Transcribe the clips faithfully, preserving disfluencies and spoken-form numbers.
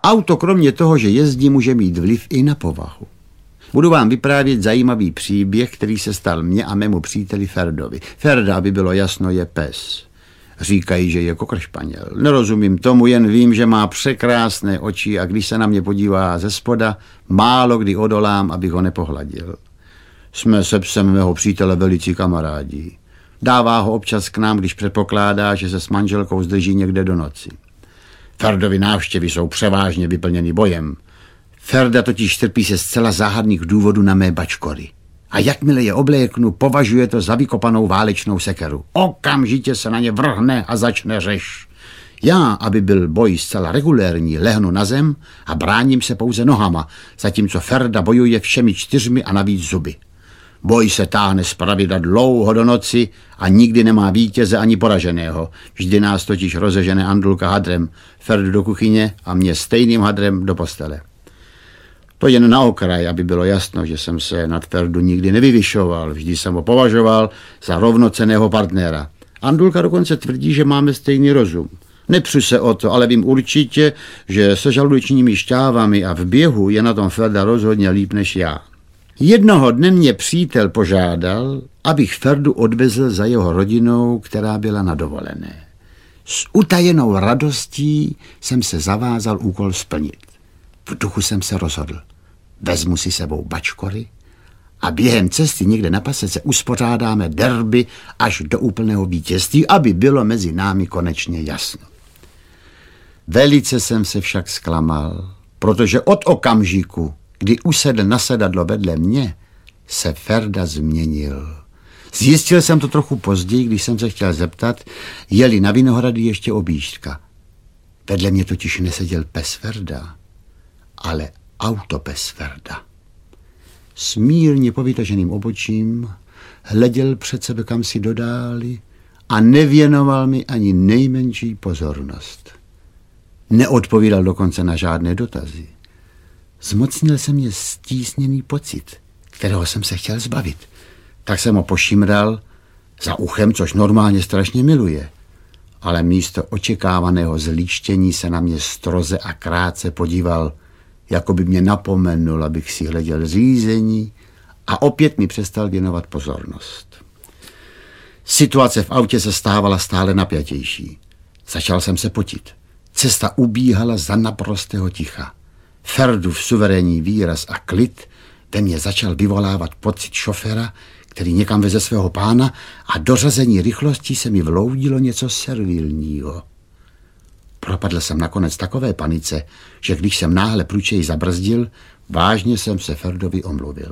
Auto kromě toho, že jezdí, může mít vliv i na povahu. Budu vám vyprávět zajímavý příběh, který se stal mně a mému příteli Ferdovi. Ferda, aby bylo jasno, je pes. Říkají, že je kokršpaněl. Nerozumím tomu, jen vím, že má překrásné oči a když se na mě podívá ze spoda, málo kdy odolám, abych ho nepohladil. Jsme se psem mého přítele velicí kamarádi. Dává ho občas k nám, když předpokládá, že se s manželkou zdrží někde do noci. Ferdovi návštěvy jsou převážně vyplněny bojem. Ferda totiž trpí se zcela záhadných důvodů na mé bačkory. A jakmile je obléknu, považuje to za vykopanou válečnou sekeru. Okamžitě se na ně vrhne a začne řeš. Já, aby byl boj zcela regulérní, lehnu na zem a bráním se pouze nohama, zatímco Ferda bojuje všemi čtyřmi a navíc zuby. Boj se táhne zpravidla dlouho do noci a nikdy nemá vítěze ani poraženého. Vždy nás totiž rozežene Andulka hadrem, Ferdu do kuchyně a mě stejným hadrem do postele. To jen na okraj, aby bylo jasno, že jsem se nad Ferdu nikdy nevyvyšoval, vždy jsem ho považoval za rovnocenného partnera. Andulka dokonce tvrdí, že máme stejný rozum. Nepřu se o to, ale vím určitě, že se žaludečními šťávami a v běhu je na tom Ferda rozhodně líp než já. Jednoho dne mě přítel požádal, abych Ferdu odvezl za jeho rodinou, která byla na dovolené. S utajenou radostí jsem se zavázal úkol splnit. V duchu jsem se rozhodl. Vezmu si sebou bačkory a během cesty někde na pasece uspořádáme derby až do úplného vítězství, aby bylo mezi námi konečně jasno. Velice jsem se však zklamal, protože od okamžiku, kdy usedl na sedadlo vedle mě, se Ferda změnil. Zjistil jsem to trochu později, když jsem se chtěl zeptat, jeli na Vinohrady ještě objížďka. Vedle mě totiž neseděl pes Ferda, ale autopes Ferda. S mírně povytaženým obočím hleděl před sebe kamsi do dály a nevěnoval mi ani nejmenší pozornost. Neodpovídal dokonce na žádné dotazy. Zmocnil se mě stísněný pocit, kterého jsem se chtěl zbavit. Tak jsem ho pošimral za uchem, což normálně strašně miluje. Ale místo očekávaného zlíštění se na mě stroze a krátce podíval, jako by mě napomenul, abych si hleděl řízení, a opět mi přestal věnovat pozornost. Situace v autě se stávala stále napjatější. Začal jsem se potit. Cesta ubíhala za naprostého ticha. Ferdův suverénní výraz a klid ve mně začal vyvolávat pocit šoféra, který někam veze svého pána, a dořazení rychlostí se mi vloudilo něco servilního. Propadl jsem nakonec takové panice, že když jsem náhle prudčeji zabrzdil, vážně jsem se Ferdovi omluvil.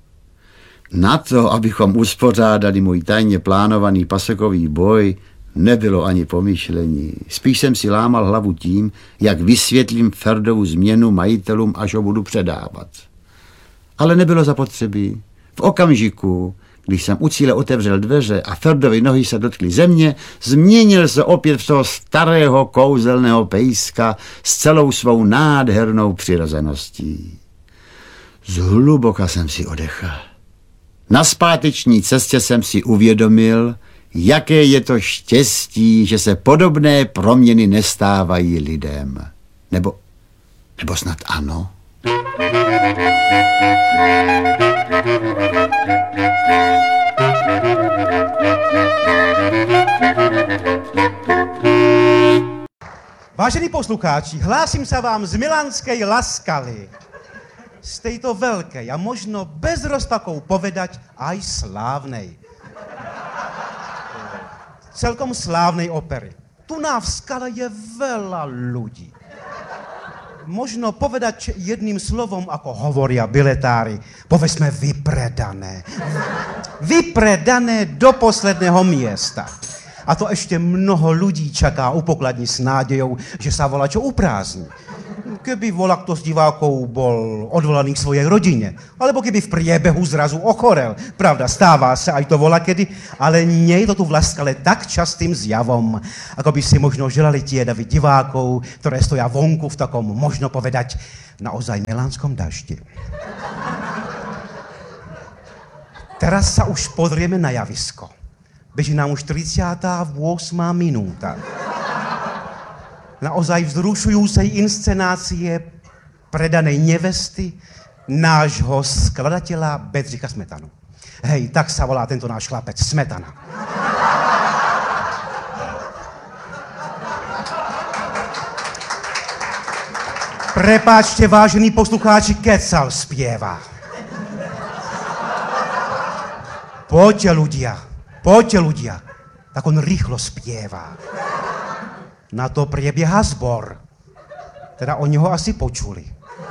Na to, abychom uspořádali můj tajně plánovaný pasekový boj, nebylo ani pomyšlení. Spíš jsem si lámal hlavu tím, jak vysvětlím Ferdovu změnu majitelům, až ho budu předávat. Ale nebylo zapotřebí. V okamžiku, když jsem u cíle otevřel dveře a Ferdovi nohy se dotkly země, změnil se opět v toho starého kouzelného pejska s celou svou nádhernou přirozeností. Zhluboka jsem si odechl. Na zpáteční cestě jsem si uvědomil, jaké je to štěstí, že se podobné proměny nestávají lidem. Nebo, nebo snad ano? Vážení poslucháči, hlásím se vám z milánskej Laskaly. Z tejto veľkej a možno bez rozpakou povedať aj slávnej. Celkom slávnej opery. Tu na v Skale je veľa ľudí. Možno povedať jedným slovom, ako hovoria biletári, povedzme vypredané. Vypredané do posledného miesta. A to ešte mnoho ľudí čaká u pokladni s nádejou, že sa volačo uprázdni. Keby volakto z divákov bol odvolaný k svojej rodine, alebo keby v priebehu zrazu ochorel. Pravda, stáva sa aj to volakedy, ale nie je to tu v Laskale tak častým zjavom, ako by si možno želali tie davy divákov, ktoré stoja vonku v takom, možno povedať, naozaj milánskom daždi. Teraz sa už pozrieme na javisko. Beží nám už tridsiata ôsma minúta. naozaj vzrušujúcej inscenácie predanej nevesty nášho skladateľa Bedřicha Smetanu. Hej, tak sa volá tento náš chlapec, Smetana. Prepáčte, vážení poslucháči, kecal spieva. Poďte ľudia, poďte ľudia. Tak on rýchlo spieva. Na to priebieha zbor. Teda oni ho asi počuli.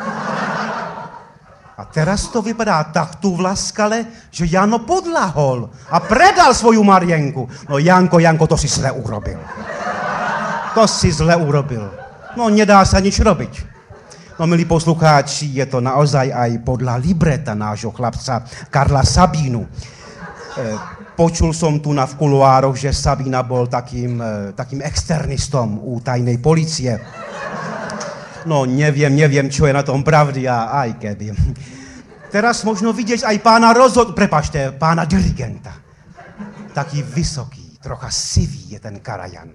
A teraz to vypadá tak tu v Laskale, že Jano podlahol a predal svoju Marienku. No Janko, Janko, to si zle urobil. To si zle urobil. No nedá sa nič robiť. No milí poslucháči, je to naozaj aj podľa libreta nášho chlapca Karla Sabínu. E, počul som tu na v kuluároch, že Sabína bol takým, e, takým externistom u tajnej policie. No neviem, neviem, čo je na tom pravdy a aj keby. Teraz možno vidieť aj pána rozhod... Prepačte, pána dirigenta. Taký vysoký, trocha sivý je ten Karajan.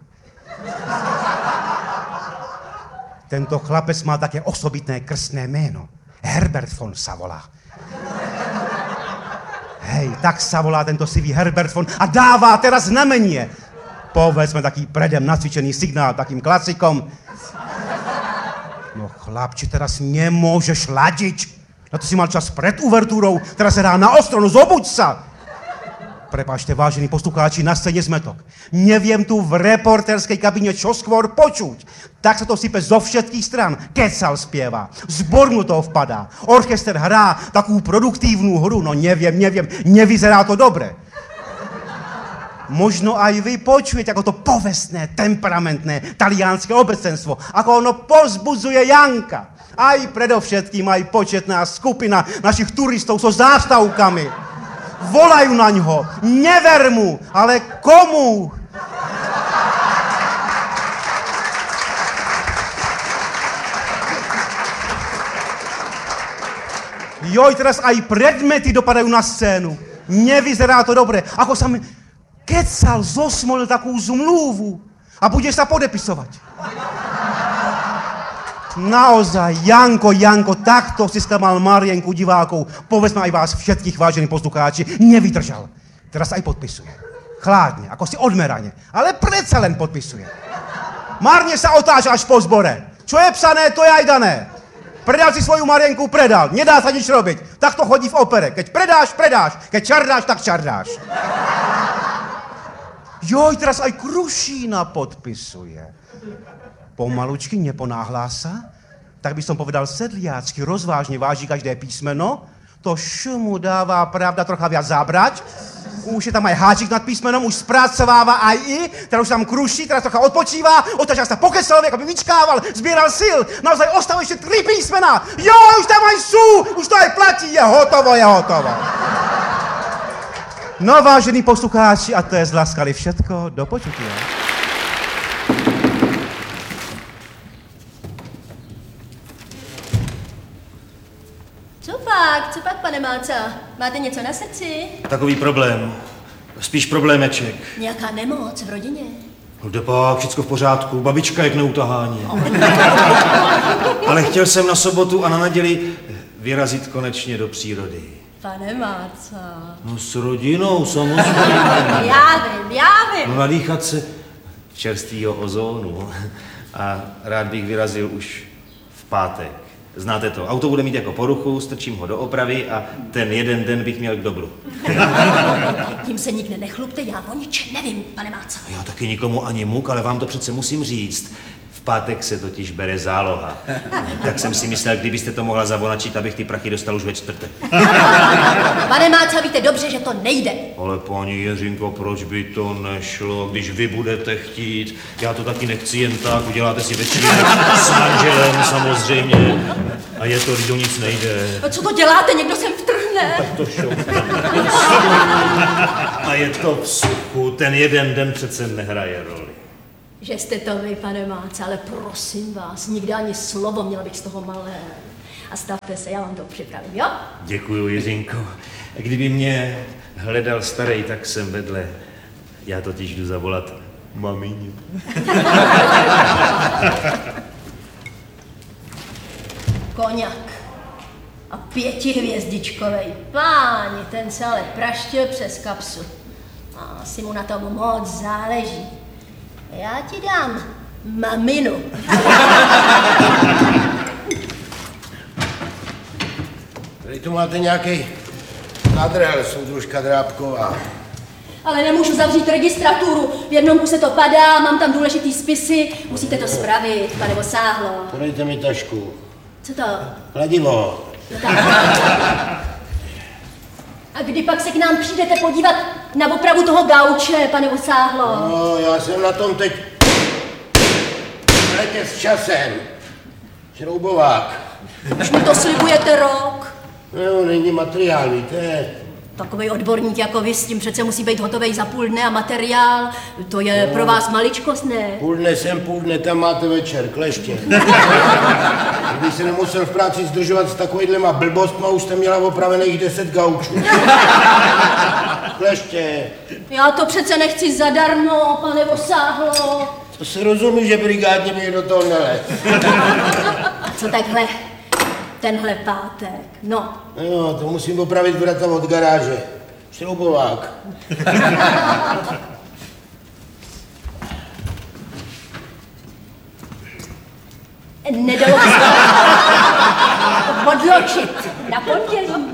Tento chlapec má také osobitné krstné meno. Herbert von sa volá. Hej, tak sa volá tento sivý Herbert von a dáva teraz znamenie. Povedzme taký predem nacvičený signál takým klasikom. No chlapči, teraz nemôžeš ladiť. Na to si mal čas pred uvertúrou, teraz hrá na ostronu, zobuď sa. Prepáčte, vážení poslucháči, na scéne zmetok. Neviem tu v reportérskej kabine čo skôr počuť. Tak sa to sype zo všetkých stran. Kecal spieva, zbor mu to vpadá. Orchester hrá takú produktívnu hru, no neviem, neviem, nevyzerá to dobre. Možno aj vy počujete, ako to povestné, temperamentné talianské obecenstvo, ako ono povzbudzuje Janka. Aj predovšetkým aj početná skupina našich turistov so zástavkami. Volajú na ňo, never mu, ale komu? Joj, teraz aj predmety dopadajú na scénu. Nevyzerá to dobre. Ako sa mi kecal, zosmolil takú zmluvu a bude sa podepisovať. Naozaj, Janko, Janko, takto si sklamal Marienku divákov. Povedzme aj vás všetkých, vážení poslucháči, nevydržal. Teraz aj podpisuje. Chládne, ako si odmerane, ale predsa len podpisuje. Marne sa otáča až po zbore. Čo je psané, to je aj dané. Predal si svoju Marienku, predal. Nedá sa nič robiť. Tak to chodí v opere. Keď predáš, predáš. Keď čardáš, tak čardáš. Joj, teraz aj Krušína podpisuje. Pomalučky, neponáhlá sa, tak by som povedal sedliacky, rozvážne váži každé písmeno, to š mu dáva, pravda, trocha viac zabrať, už je tam aj háčik nad písmenom, už spracováva aj i, teraz už tam kruší, teraz trocha odpočíva, otáča sa po keselovi, ako by vyčkával, zbieral sil, naozaj ostávajú ešte tri písmena, jo, už tam aj sú, už to aj platí, je hotovo, je hotovo. No, vážení poslucháči, a to je z Laskaly všetko, do počutia. Co pak, co pak, pane Máca? Máte něco na srdci? Takový problém. Spíš problémeček. Nějaká nemoc v rodině? Jde pak, všecko v pořádku, babička je k neutahání. Ale chtěl jsem na sobotu a na neděli vyrazit konečně do přírody. Pane Máca. No s rodinou, samozřejmě. Já vím, já vím. No nadýchat se čerstvýho ozónu. A rád bych vyrazil už v pátek. Znáte to, auto bude mít jako poruchu, strčím ho do opravy a ten jeden den bych měl k dobru. Tím se nikde nechlupte, já o nič nevím, pane Máca. Já taky nikomu ani muk, ale vám to přece musím říct. V pátek se totiž bere záloha. Tak jsem si myslel, kdybyste to mohla zavonačit, abych ty prachy dostal už ve čtvrtek. Pane Máca, víte dobře, že to nejde. Ale paní Jiřinko, proč by to nešlo, když vy budete chtít? Já to taky nechci jen tak, uděláte si večírek s manželem samozřejmě. A je to, když o nic nejde. A co to děláte, někdo sem vtrhne? Tak to šoupne. A je to v suchu, ten jeden den přece nehraje roli. Že jste to vy, pane Máca, ale prosím vás, nikdy ani slovo, měla bych z toho malé. A stavte se, já vám to připravím, jo? Děkuju, Jiřinko. Kdyby mě hledal starý, tak jsem vedle. Já totiž jdu zavolat Mamině. Koňak. A pětihvězdičkovej. Páni, ten se ale praštil přes kapsu. A asi mu na tom moc záleží. Já ti dám maminu. Tady tu máte nějaký kadrel, soudružka Drábková. Ale nemůžu zavřít registraturu. V jednom kuse to padá, mám tam důležitý spisy. Musíte to spravit, pane Vosáhlo. Podejte mi tašku. Co to? Kladivo. No tak. A kdy pak se k nám přijdete podívat na opravu toho gauče, pane Vosáhlo? No, já jsem na tom teď letě s časem. Šroubovák. Už mi to slibujete rok. No, není materiál, víte. Takovej odborník jako vy, s tím přece musí být hotovej za půl dne a materiál, to je no. pro vás maličkost, ne? Půl dne sem, půl dne tam máte večer, kleště. Když se nemusel v práci zdržovat s takovýhlema blbostma, už jste měla opravených deset gaučů. Kleště. Já to přece nechci zadarmo, pane Vosáhlo. To se rozumí, že brigádně mi do toho nelez. A co takhle? Tenhle pátek, no. Jo, to musím opravit vrata od garáže. Šroubovák. Nedalo by se odločit na pondělí.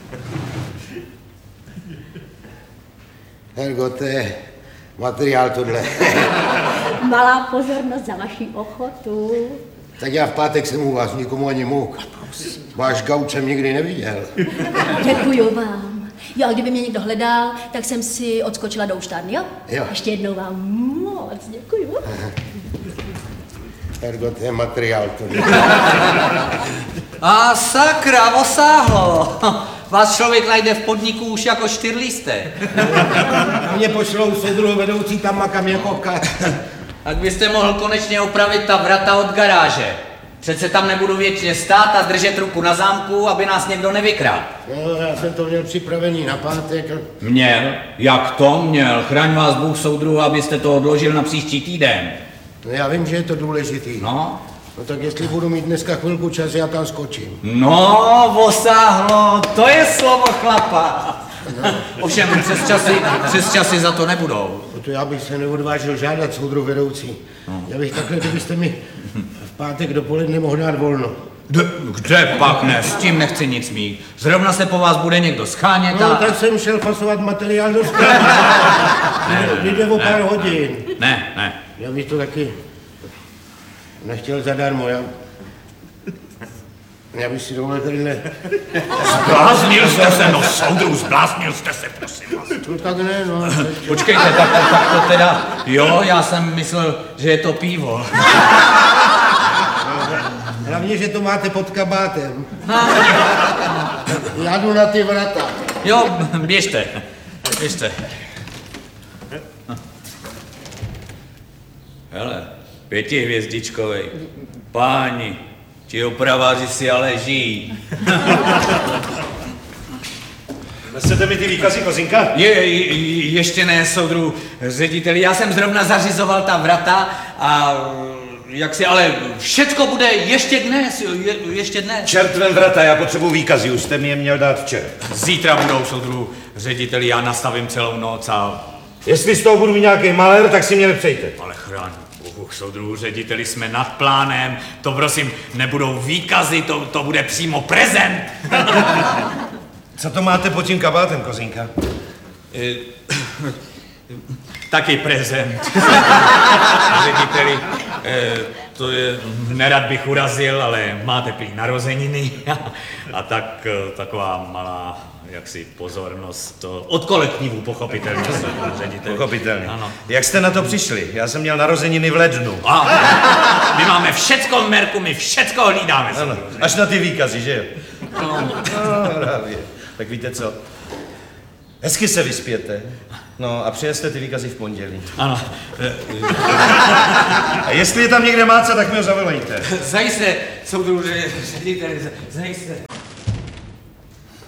Hergo, to je materiál tohle. Malá pozornost za vaši ochotu. Tak já v pátek jsem u vás nikomu ani mohl. Váš gauč jsem nikdy neviděl. Děkuju vám. Jo, a kdyby mě někdo hledal, tak jsem si odskočila do úštárny, jo? Jo. Ještě jednou vám moc děkuju. Hergo, to je materiál tohle. A sakra, Vosáhlo. Vás člověk najde v podniku už jako čtyřlisté. A mě pošlou soudruhu vedoucí tam makam jako kat. Tak byste mohl konečně opravit ta vrata od garáže. Přece tam nebudu věčně stát a držet ruku na zámku, aby nás někdo nevykradl. No, já jsem to měl připravený na pátek. Měl? Jak to měl? Chraň vás Bůh, soudruhu, abyste to odložil na příští týden. No, já vím, že je to důležitý. No? No tak jestli budu mít dneska chvilku čas, já tam skočím. No, Vosáhlo, to je slovo chlapa. No. Ovšem přes časy, přes časy za to nebudou. No to já bych se neodvážil žádat soudruh vedoucí. No. Já bych takhle, kdybyste mi v pátek dopoledne mohl dát volno. Kde, kde pak ne, s tím nechci nic mít. Zrovna se po vás bude někdo schánět No a... tak jsem šel fasovat materiál do sklepy. Jde o pár hodin. Ne, ne. Já bych to taky nechtěl zadarmo, já... Já bych si dovolil tady ne... Zbláznil jste se, no soudruh, zbláznil jste se, prosím vás. No tak ne, no. Počkejte, tak, tak to teda, jo, já jsem myslel, že je to pivo. Hlavně, že to máte pod kabátem. Já jdu na ty vrata. Jo, běžte, běžte. Hele, pětihvězdičkovej, páni, ti opraváři si ale žijí. Nesete mi ty výkazy, Kozinka? Je, je, ještě ne, soudruh řediteli, já jsem zrovna zařizoval ta vrata a jak si, ale všecko bude ještě dnes, je, ještě dnes. Čertvem vrata, já potřebuji výkazy, už jste mi je měl dát včera. Zítra budou, soudruh řediteli, já nastavím celou noc a... Jestli z toho budu mít nějaký malér, tak si mě nepřejte. Ale chráň Bůh, soudruhu řediteli, jsme nad plánem, to prosím, nebudou výkazy, to, to bude přímo prezent. Co to máte pod tím kabátem, Kozinka? E, taky prezent. Řediteli, e, to je, nerad bych urazil, ale máte prý narozeniny a tak taková malá jaksi pozornost od kolektivu, pochopitelně. Řediteli. Pochopitelně. Ano. Jak jste na to přišli? Já jsem měl narozeniny v lednu. A, my máme všecko v merku, my všecko hlídáme. Ano, až na ty výkazy, že jo? No. No, právě. Tak víte co? Hezky se vyspěte. No a přijeste ty výkazy v pondělí. Ano. A jestli je tam někde máca, tak mi ho zavolejte. Zajisté, soudruh řediteli, zajisté.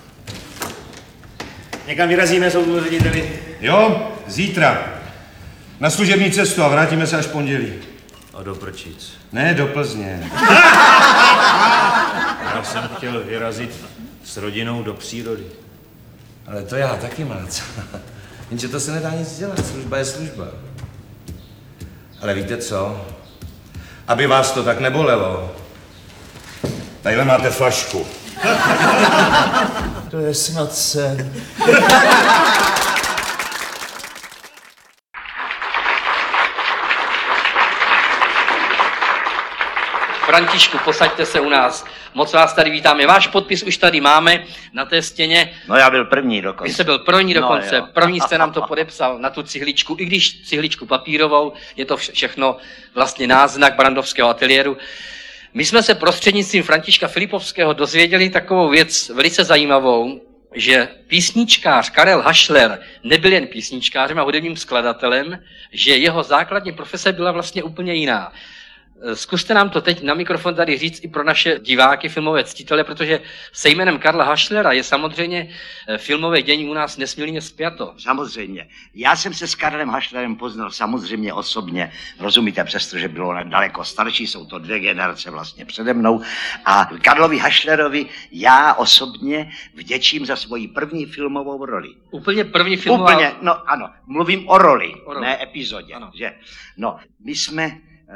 Někam vyrazíme, soudruh řediteli? Jo, zítra. Na služební cestu a vrátíme se až v pondělí. A do Prčic. Ne, do Plzně. Já jsem chtěl vyrazit s rodinou do přírody. Ale to já taky, Malc. Jenže to se nedá nic dělat, služba je služba. Ale víte co? Aby vás to tak nebolelo. Tadyhle máte flašku. To je snad sen. Františku, posaďte se u nás. Moc vás tady vítáme. Váš podpis už tady máme na té stěně. No já byl první dokonce. Vy jste byl první dokonce. No, první jste nám to podepsal na tu cihličku, i když cihličku papírovou, je to všechno vlastně náznak Brandovského ateliéru. My jsme se prostřednictvím Františka Filipovského dozvěděli takovou věc velice zajímavou, že písničkář Karel Hašler nebyl jen písničkářem a hudebním skladatelem, že jeho základní profese byla vlastně úplně jiná. Zkuste nám to teď na mikrofon tady říct i pro naše diváky, filmové ctitele, protože se jménem Karla Hašlera je samozřejmě filmové dění u nás nesmírně spjato. Samozřejmě. Já jsem se s Karlem Hašlerem poznal samozřejmě osobně, rozumíte, přestože bylo daleko starší, jsou to dvě generace vlastně přede mnou. A Karlovi Hašlerovi já osobně vděčím za svoji první filmovou roli. Úplně první filmová... Úplně, no ano, mluvím o roli, o roli. ne epizodě, Ano. že? No, my jsme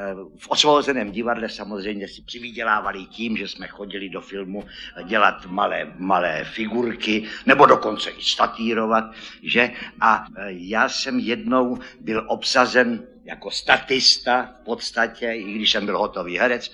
v Osvobozeném divadle samozřejmě si přivydělávali tím, že jsme chodili do filmu dělat malé, malé figurky, nebo dokonce i statírovat, že? A já jsem jednou byl obsazen jako statista v podstatě, i když jsem byl hotový herec,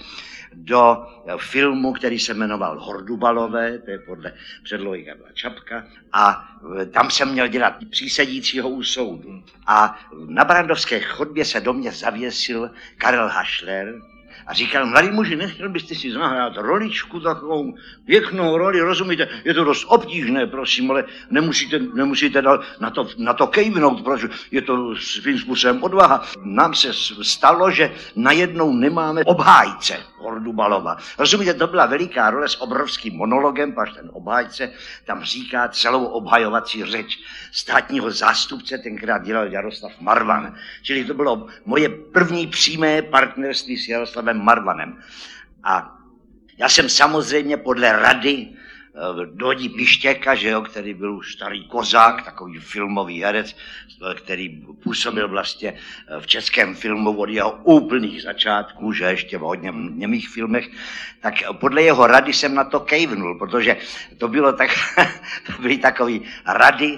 do filmu, který se jmenoval Hordubalové, to je podle předlohy Karla Čapka, a tam jsem měl dělat přísedícího u soudu. A na Brandovské chodbě se do mě zavěsil Karel Hašler a říkal, mladý muži, nechtěl byste si zahrát roličku, takovou pěknou roli, rozumíte, je to dost obtížné, prosím, ale nemusíte, nemusíte na to, na to kejvnout, protože je to svým způsobem odvaha. Nám se stalo, že najednou nemáme obhájce Hordubalova. Rozumíte, to byla veliká role s obrovským monologem, až ten obhájce tam říká celou obhajovací řeč státního zástupce, tenkrát dělal Jaroslav Marvan. Čili to bylo moje první přímé partnerství s Jaroslavem Marvanem. A já jsem samozřejmě podle rady Dodí Pištěka, že jo, který byl už starý kozák, takový filmový herec, který působil vlastně v českém filmu od jeho úplných začátků, že ještě v hodně němých filmech, tak podle jeho rady jsem na to kejvnul, protože to bylo tak, to byly takový rady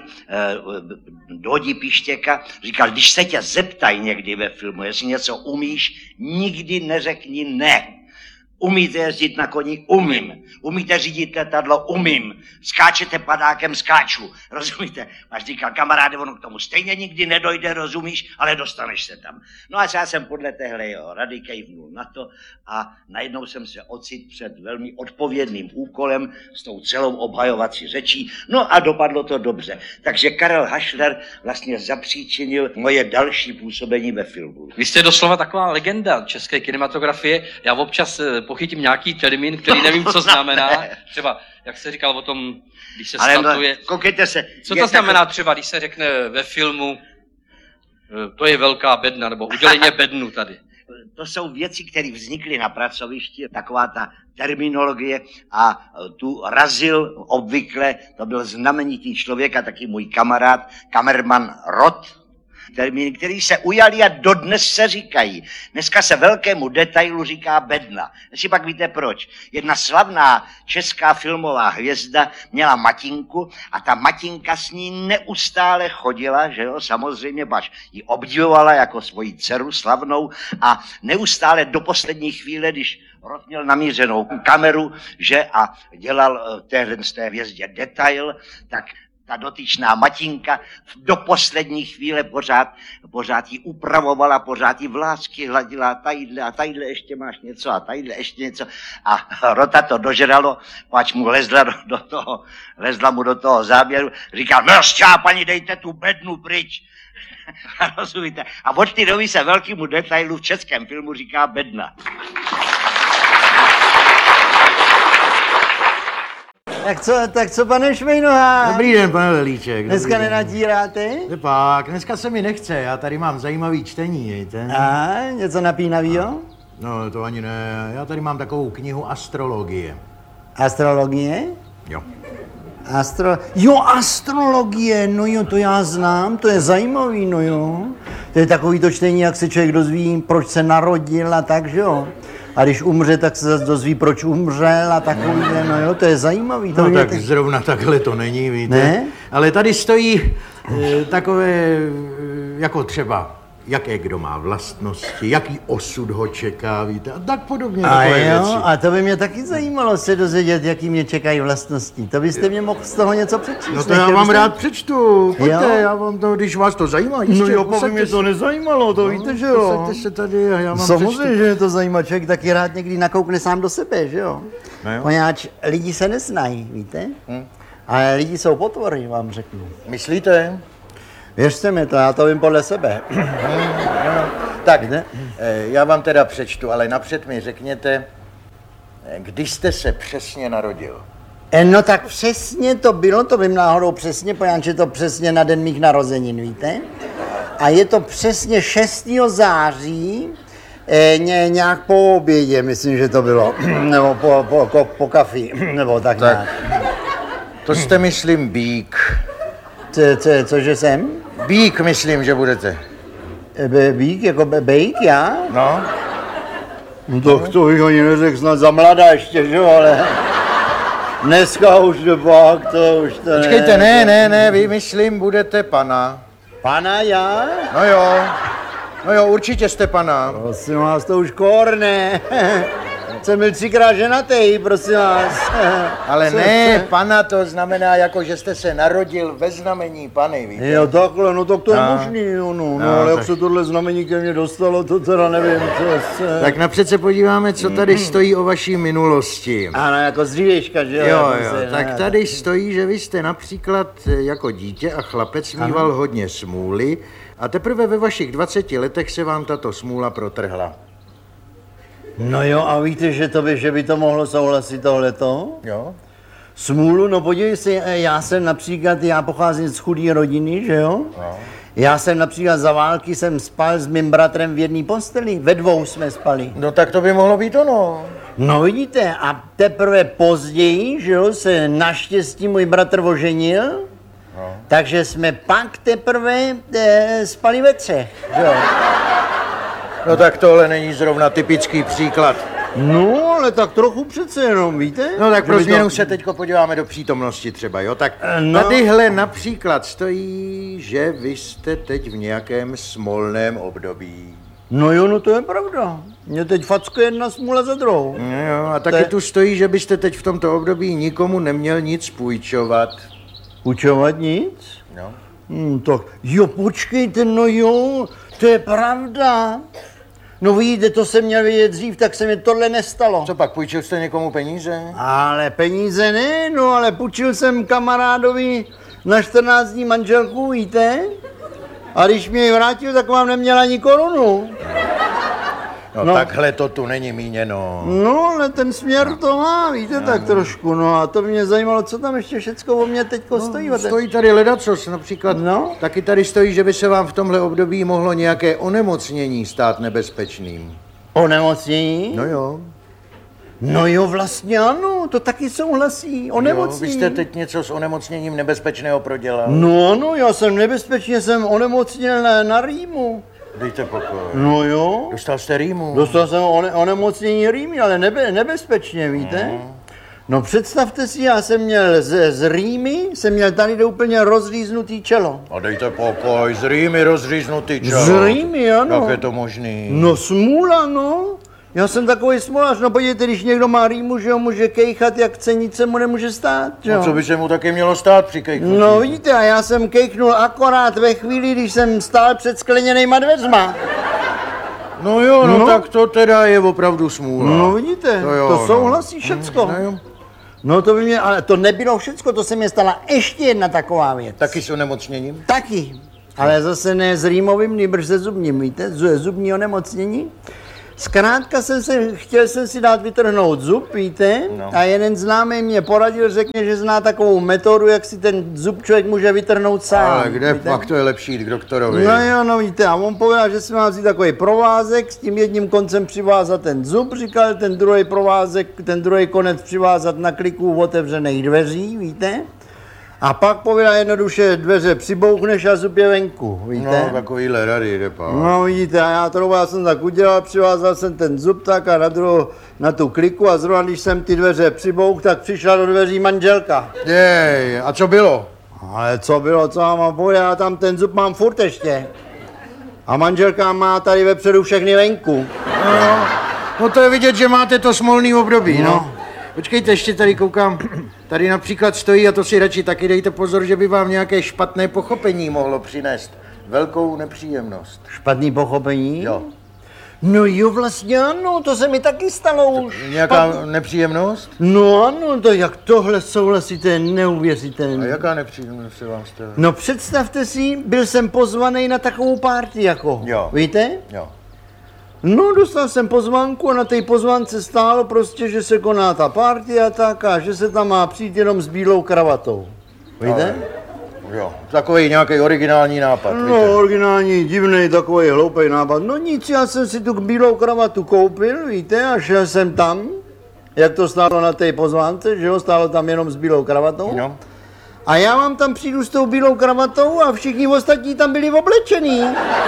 Dodí Pištěka, říkal, když se tě zeptají někdy ve filmu, jestli něco umíš, nikdy neřekni ne. Umíte jezdit na koni? Umím. Umíte řídit letadlo? Umím. Skáčete padákem? Skáču. Rozumíte? Až říkal, kamaráde, ono k tomu stejně nikdy nedojde, rozumíš, ale dostaneš se tam. No a já jsem podle téhle jeho rady kejvnul na to a najednou jsem se ocit před velmi odpovědným úkolem s tou celou obhajovací řečí. No a dopadlo to dobře. Takže Karel Hašler vlastně zapříčinil moje další působení ve filmu. Vy jste doslova taková legenda české kinematografie. Já občas pochytím nějaký termín, který nevím, co znamená. Třeba, jak se říkal o tom, když se statuje. No, koukejte se. Co to znamená tak... třeba, když se řekne ve filmu, to je velká bedna, nebo udělení bednu tady? To jsou věci, které vznikly na pracovišti, taková ta terminologie a tu razil obvykle, to byl znamenitý člověk a taky můj kamarád, kamerman Rod, termíny, který se ujali a dodnes se říkají. Dneska se velkému detailu říká bedna. Jestli pak víte proč. Jedna slavná česká filmová hvězda měla matinku a ta matinka s ní neustále chodila, že jo, samozřejmě, pač ji obdivovala jako svoji dceru slavnou a neustále do poslední chvíle, když Rod měl namířenou kameru, že a dělal téhle z té hvězdě detail, tak ta dotyčná matinka do poslední chvíle pořád, pořád ji upravovala, pořád ji vlásky hladila, tadyhle a tadyhle ještě máš něco a tadyhle ještě něco. A Rota to dožralo, pač mu lezla do, do toho, lezla mu do toho záběru, říkal, no šťápaní, dejte tu bednu pryč. Rozumíte? A od té doby se velkému detailu v českém filmu říká bedna. Tak co, tak co, pane Šmejnoha? Dobrý den, pane Lelíček. Dneska nenadíráte? Pak, dneska se mi nechce, já tady mám zajímavý čtení, víte? A, něco napínavýho? No, to ani ne, já tady mám takovou knihu astrologie. Astrologie? Jo. Astro... Jo, astrologie, no jo, to já znám, to je zajímavý, no jo. To je takový to čtení, jak se člověk dozví, proč se narodil a tak, že jo. A když umře, tak se zase dozví, proč umřel a takovýhle, no jo, to je zajímavý. To No tak teď... zrovna takhle to není, víte? Ne? Ale tady stojí e, takové, e, jako třeba, jaké kdo má vlastnosti, jaký osud ho čeká, víte, a tak podobně. A takové jo, věci. a to by mě taky zajímalo se dozvědět, jaký mě čekají vlastnosti. To byste mě mohl z toho něco přečíst. No to já nechtěl vám byste? rád přečtu, pojďte, Jo? já vám to, když vás to zajímá, jistě, No jo, by usaďte mě se. to nezajímalo, to No, víte, že jo. Posaďte se tady a já vám Samozřejmě, přečtu. že mě to zajímá, člověk taky rád někdy nakoukne sám do sebe, že jo. No jo. Poněvadž lidi se neznají, víte? Hm. Ale lidi jsou potvory, vám řeknu. Myslíte? Věřte mi to, já to vím podle sebe. Tak, eh, já vám teda přečtu, ale napřed mi řekněte, eh, kdy jste se přesně narodil. E, no tak přesně to bylo, to vím náhodou přesně, poněvadž je to přesně na den mých narozenin, víte? A je to přesně šestého září, e, ně, nějak po obědě, myslím, že to bylo, nebo po, po, po, po kafi, nebo tak, Tak. nějak. To jste, myslím, bík. Co, co, cože jsem? Bík, myslím, že budete. E, be, bík, jako be, bejk, já? No. No tak to bych ani neřekl, snad za mladá ještě, že jo, ale... Dneska už to pak, to už to Počkejte, ne, ne, ne, vy, myslím, budete pana. Pana já? No jo, no jo, určitě jste pana. Prosím vás, to už korne. Jsem byl třikrát ženatý, prosím vás. Ale Co- ne, co- pana to znamená, jako že jste se narodil ve znamení Pany, víte? Jo, takhle, no tak to je No. možný, jo, no, no, No, ale jak tak- se tohle znamení ke mně dostalo, to teda nevím, co se... Tak napřed se podíváme, co tady stojí o vaší minulosti. Ano, jako z dřívějška, že jo? Jo, jako jo, se- tak ne, tady stojí, že vy jste například eh, jako dítě a chlapec mýval hodně smůly a teprve ve vašich dvaceti letech se vám tato smůla protrhla. No jo, a víte, že, to by, že by to mohlo souhlasit tohleto? Jo? Smůlu, no podívej se, já jsem například, já pocházím z chudé rodiny, že jo? No. Já jsem například za války jsem spal s mým bratrem v jedné posteli, ve dvou jsme spali. No tak to by mohlo být ono. No vidíte, a teprve později, že jo, se naštěstí můj bratr oženil, no. Takže jsme pak teprve e, spali ve třech, že jo. No tak tohle není zrovna typický příklad. No, ale tak trochu přece jenom, víte? No tak Že pro by změnu to- se teďko podíváme do přítomnosti třeba, jo? Tak No. tadyhle například stojí, že vy jste teď v nějakém smolném období. No jo, no to je pravda. Mě teď fackuje jedna smůla za druhou. No jo, a To taky je- tu stojí, že byste teď v tomto období nikomu neměl nic půjčovat. Učovat nic? No. Hmm, tak jo, počkejte, no jo, to je pravda. No vidíte, to jsem měl vědět dřív, tak se mi tohle nestalo. Co pak, půjčil jste někomu peníze? Ale peníze ne, no ale půjčil jsem kamarádovi na čtrnáct dní manželku, víte? A když mě ji vrátil, tak vám neměla ani korunu. No, No. no takhle to tu není míněno. No, ale ten směr to má, víte, tak trošku, no a to by mě zajímalo, co tam ještě všecko o mě teďko stojí. No, stojí tady ledacos, například No. taky tady stojí, že by se vám v tomhle období mohlo nějaké onemocnění stát nebezpečným. Onemocnění? No jo. No jo, vlastně ano, to taky souhlasí, Jo, onemocnění. vy jste teď něco s onemocněním nebezpečného prodělal. No ano, já jsem nebezpečně jsem onemocněl na, na rýmu. Dejte pokoj. No jo. Dostal jste rýmu? Dostal jsem one, onemocnění rýmy, ale nebe, nebezpečně, víte? No představte si, já jsem měl z, z rýmy, jsem měl tady do úplně rozříznutý čelo. A dejte pokoj, z rýmy rozříznutý čelo. Z rýmy, ano. Jak je to možný? No smůla, no. Já jsem takový smolař, no podívejte, když někdo má rýmu, že ho může kejchat, jak chce, nic se mu nemůže stát, že jo? No, co by se mu taky mělo stát při kejknutí? No vidíte, a já jsem kejknul akorát ve chvíli, když jsem stál před skleněnejma dveřma. No jo, no, No. tak to teda je opravdu smůla. No vidíte, To jo, to no. souhlasí všecko. No jo. No to by mě, ale to nebylo všecko, to se mě stala ještě jedna taková věc. Taky s onemocněním? Taky. Ale zase ne s rýmovým, nýbrž se zubním, víte, z- zubní onemocnění. Zkrátka jsem se, chtěl jsem si dát vytrhnout zub, víte? No. A jeden známý mě poradil, řekne, že zná takovou metodu, jak si ten zub člověk může vytrhnout sám. Ale kde víte? pak to je lepší jít k doktorovi? No jo, no víte, a on povedal, že si mám vzít takový provázek, s tím jedním koncem přivázat ten zub, říkal ten druhý provázek, ten druhý konec přivázat na kliku otevřených dveří, víte? A pak povedal jednoduše, dveře přibouchneš a zub je venku, víte? No, takovýhle rady jde, pán. No vidíte, a já to já jsem tak udělal, přivázal jsem ten zub tak a na, druhou, na tu kliku a zrovna když jsem ty dveře přibouch, tak přišla do dveří manželka. Jej, a co bylo? Ale co bylo, co já mám povedat, já tam ten zub mám furt ještě. A manželka má tady vepředu všechny venku. No, no to je vidět, že máte to smolný období, no. no. Počkejte, ještě tady koukám, tady například stojí, a to si radši taky dejte pozor, že by vám nějaké špatné pochopení mohlo přinést velkou nepříjemnost. Špatný pochopení? Jo. No jo, vlastně ano, to se mi taky stalo už. Nějaká Špat... nepříjemnost? No ano, to jak tohle souhlasíte, je neuvěřitelné. A jaká nepříjemnost se vám stala? No představte si, byl jsem pozvaný na takovou party jako, jo. Víte? Jo. No, dostal jsem pozvánku a na té pozvánce stálo prostě, že se koná ta party a tak a že se tam má přijít jenom s bílou kravatou. Víte? Ale, jo, takový nějaký originální nápad, No, víte? originální, divný, takový hloupý nápad. No nic, já jsem si tu bílou kravatu koupil, víte, a šel jsem tam, jak to stálo na té pozvánce, že jo, stálo tam jenom s bílou kravatou. No. A já vám tam přijdu s tou bílou kravatou a všichni ostatní tam byli oblečení.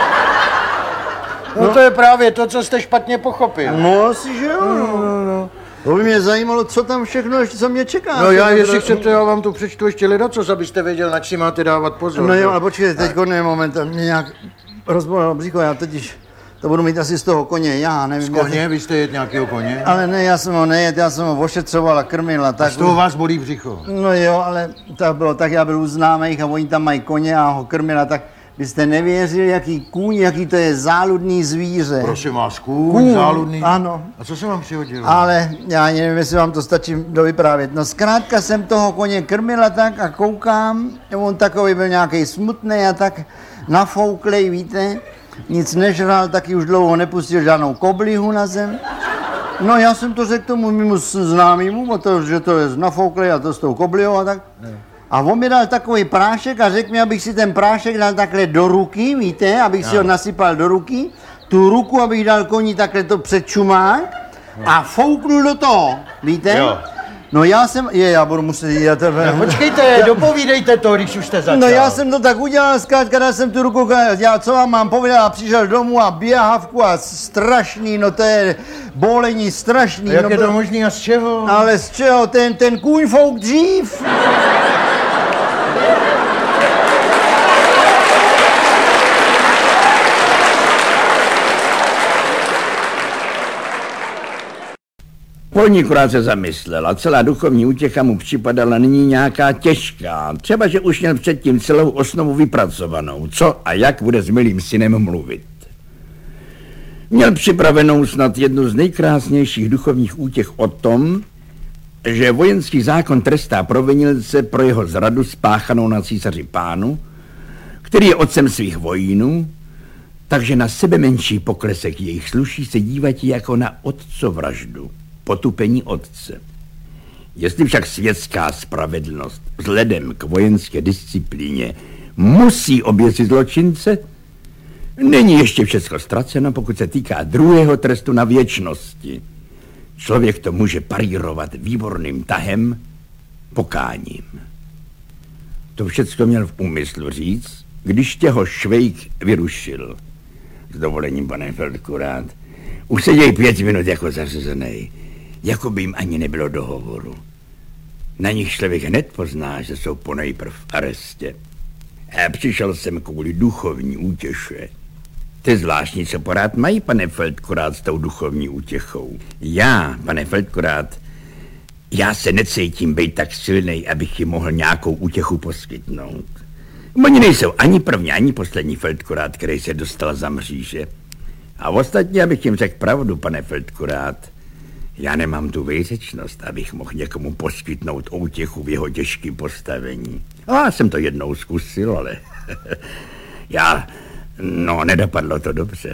No, no to je právě to, co jste špatně pochopil. No asi, že jo. No, no, no. To by mě zajímalo, co tam všechno ještě, co mě čeká. No já, jestli chcete, já vám tu přečtu ještě ledacos, abyste věděl, na čí máte dávat pozor. No jo, ale počkejte, teďko ne, moment, mě nějak rozbolelo břícho, já totiž to budu mít asi z toho koně, já nevím. Z koně? Já... Vy jste jet nějakého koně? Ale ne, já jsem ho nejet, já jsem ho ošetřoval a krmil a tak. A z toho vás bolí břicho? No jo, ale tak bylo tak, já byl u známých a oni tam mají koně a ho krmil a tak. Byste nevěřili, jaký kůň, jaký to je záludný zvíře. Prosím vás, kůň, kůň záludný? Ano. A co se vám přihodilo? Ale já nevím, jestli vám to stačí dovyprávět. No zkrátka jsem toho koně krmil a tak a koukám, on takový byl nějaký smutný a tak nafouklej, víte. Nic nežral, taky už dlouho nepustil žádnou koblihu na zem. No já jsem to řekl tomu mému známému, že to je nafouklej a to s tou koblihou a tak. Ne. A on mi dal takový prášek a řekl mi, abych si ten prášek dal takhle do ruky, víte, abych si ho nasypal do ruky, tu ruku, abych dal koni takhle to před čumák a fouknul do toho, víte? Jo. No já jsem, je, já budu muset jít, já tebe... No, počkejte, já... dopovídejte to, když už jste začal. No já jsem to tak udělal, zkrátka dal jsem tu ruku, já co vám mám povědět, a přišel domů a běhavku a strašný, no to je bolení strašný. A jak no, je to možný a z čeho? Ale z čeho, ten, ten kůň fouk dřív. Polníkrát se zamyslel a celá duchovní útěcha mu připadala nyní nějaká těžká. Třeba, že už měl předtím celou osnovu vypracovanou, co a jak bude s milým synem mluvit. Měl připravenou snad jednu z nejkrásnějších duchovních útěch o tom, že vojenský zákon trestá provinilce pro jeho zradu spáchanou na císaři pánu, který je otcem svých vojínů, takže na sebe menší poklesek jejich sluší se dívat jako na otcovraždu. Potupení otce. Jestli však světská spravedlnost vzhledem k vojenské disciplíně musí oběsit zločince, není ještě všechno ztraceno, pokud se týká druhého trestu na věčnosti. Člověk to může parírovat výborným tahem, pokáním. To všecko měl v úmyslu říct, když tě ho Švejk vyrušil. S dovolením, pane Feldkurát, už seděj pět minut jako zařazený. Jako by jim ani nebylo dohovoru. Na nich člověk hned pozná, že jsou ponejprv v arestě. A přišel jsem kvůli duchovní útěše. Ty zvláštní, co porád mají, pane Feldkurát, s tou duchovní útěchou. Já, pane Feldkurát, já se necítím být tak silnej, abych jim mohl nějakou útěchu poskytnout. Oni nejsou ani první, ani poslední Feldkurát, který se dostal za mříže. A ostatně, abych jim řekl pravdu, pane Feldkurát, já nemám tu výřečnost, abych mohl někomu poskytnout útěchu v jeho těžkém postavení. A já jsem to jednou zkusil, ale já, no, nedopadlo to dobře.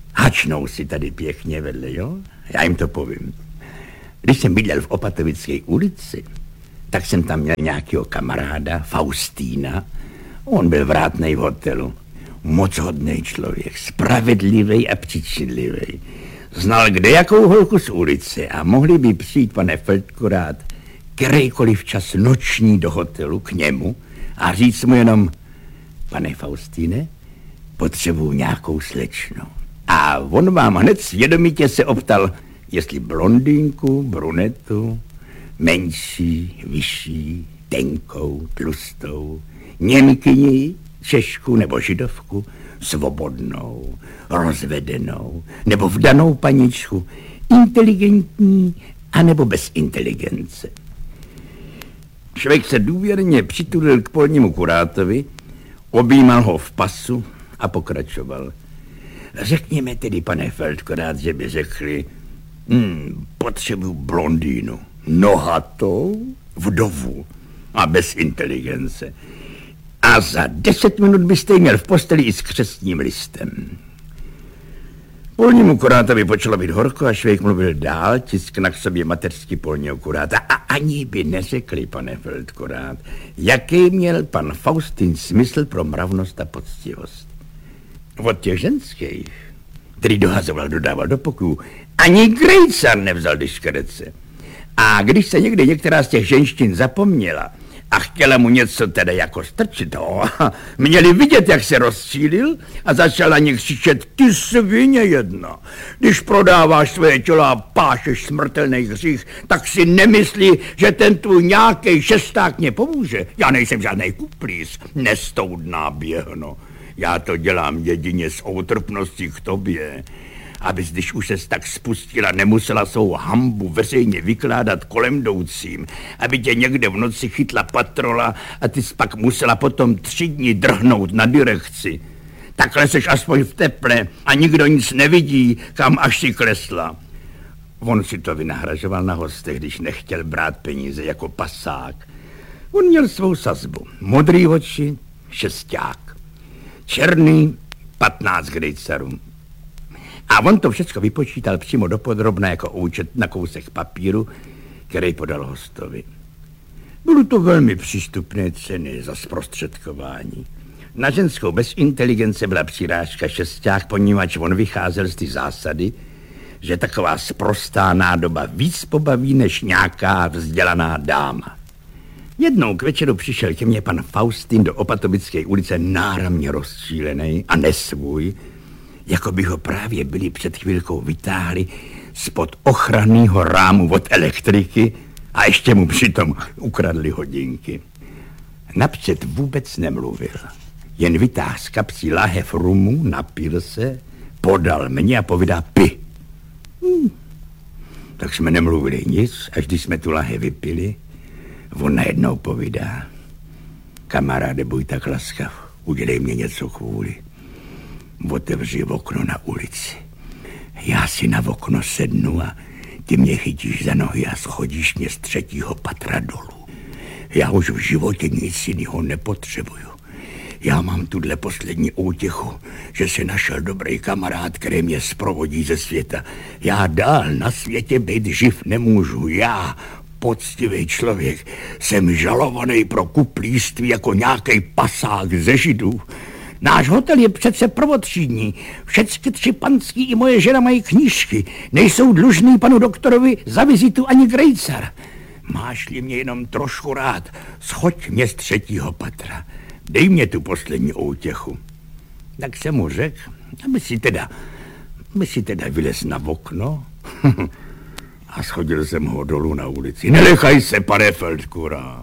Hačnou si tady pěkně vedle, jo? Já jim to povím. Když jsem bydlel v Opatovické ulici, tak jsem tam měl nějakého kamaráda, Faustína. On byl vrátnej v hotelu. Moc hodný člověk, spravedlivý a přičinlivý. Znal kde jakou holku z ulice a mohli by přijít, pane Feldkorát, kterýkoliv čas noční do hotelu k němu a říct mu jenom, pane Faustine, potřebuju nějakou slečnu. A on vám hned svědomitě se optal, jestli blondýnku, brunetu, menší, vyšší, tenkou, tlustou, Němkyni, Češku nebo Židovku, svobodnou, rozvedenou nebo vdanou paničku, inteligentní anebo bez inteligence. Člověk se důvěrně přitulil k polnímu kurátovi, objímal ho v pasu a pokračoval. Řekněme tedy, pane Feldkorát, že by řekli, hmm, potřebuji blondýnu, nohatou, vdovu a bez inteligence. A za deset minut byste ji měl v posteli i s křestním listem. Polnímu kurátovi počalo být horko a Švejk mluvil dál, tiskna k sobě mateřský polního kuráta. A ani by neřekli, pane Feldkorát, jaký měl pan Faustin smysl pro mravnost a poctivost. Od těch ženských, který dohazoval, dodával do pokoju, ani Grejcar nevzal do škrece. A když se někdy některá z těch ženštin zapomněla a chtěla mu něco teda jako strčit, oh, měli vidět, jak se rozčílil a začal na ně křičet, ty svině jedna, když prodáváš své tělo a pášeš smrtelný hřích, tak si nemyslí, že ten tvůj nějaký šesták mě pomůže. Já nejsem žádnej kuplíz, nestoudná běhno. Já to dělám jedině s outrpností k tobě, abys, když už ses tak spustila, nemusela svou hanbu veřejně vykládat kolem jdoucím, aby tě někde v noci chytla patrola a ty jsi pak musela potom tři dny drhnout na direkci. Takhle seš aspoň v teple a nikdo nic nevidí, kam až si klesla. On si to vynahražoval na hostech, když nechtěl brát peníze jako pasák. On měl svou sazbu. Modrý oči, šesták. Černý, patnáct grejcarů. A on to všechno vypočítal přímo dopodrobna jako účet na kousek papíru, který podal hostovi. Byly to velmi přístupné ceny za zprostředkování. Na ženskou bez inteligence byla přirážka šesták, ponívač on vycházel z ty zásady, že taková sprostá nádoba víc pobaví než nějaká vzdělaná dáma. Jednou k večeru přišel ke mně pan Faustin do Opatovické ulice náramně rozčílený a nesvůj, jako by ho právě byli před chvilkou vytáhli spod ochranného rámu od elektriky a ještě mu přitom ukradli hodinky. Napřed vůbec nemluvil, jen vytáhl z kapsy lahev rumu, napil se, podal mě a povídá pi. Hmm. Tak jsme nemluvili nic, až když jsme tu lahev vypili, on najednou povídá, kamaráde, buď tak laskav, udělej mě něco kvůli. Otevři okno na ulici. Já si na okno sednu a ty mě chytíš za nohy a schodíš mě z třetího patra dolů. Já už v životě nic jiného nepotřebuju. Já mám tuhle poslední útěchu, že si našel dobrý kamarád, který mě zprovodí ze světa. Já dál na světě být živ nemůžu. Já, poctivý člověk, jsem žalovaný pro kuplíství jako nějaký pasák ze Židů. Náš hotel je přece prvotřídní. Všecky tři panský i moje žena mají knížky. Nejsou dlužný panu doktorovi za vizitu ani Grejcar. Máš-li mě jenom trošku rád, schoď mě z třetího patra. Dej mě tu poslední útěchu. Tak jsem mu řekl, aby si teda, aby si teda vylez na okno. A schodil jsem ho dolů na ulici. Nenechaj se, pane Feldkorát.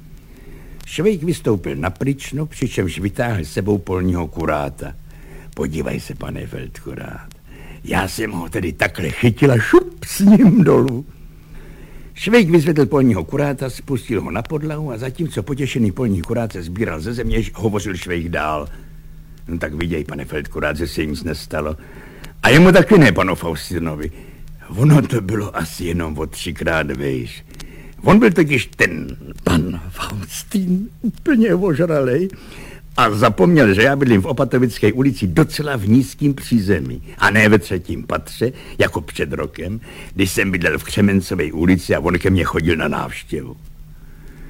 Švejk vystoupil na pryčnu, přičemž vytáhl sebou polního kuráta. Podívej se, pane Feldkorát. Já jsem ho tedy takhle chytil a šup s ním dolů. Švejk vyzvedl polního kuráta, spustil ho na podlahu a zatímco potěšený polní kurát se sbíral ze země, hovořil Švejk dál. No tak viděj, pane Feldkorát, že se nic nestalo. A jemu taky ne, panu Faustinovi. Ono to bylo asi jenom o třikrát vejš. On byl totiž ten pan Faustin úplně ožralej A zapomněl, že já bydlím v Opatovické ulici docela v nízkým přízemí a ne ve třetím patře, jako před rokem, když jsem bydlel v Křemencové ulici a on ke mně chodil na návštěvu.